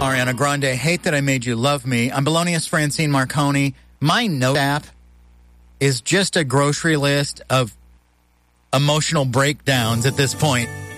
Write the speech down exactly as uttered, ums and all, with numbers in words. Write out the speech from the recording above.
Ariana Grande, Hate That I Made You Love Me. I'm Belonius Francine Marconi. My note app is just a grocery list of emotional breakdowns at this point.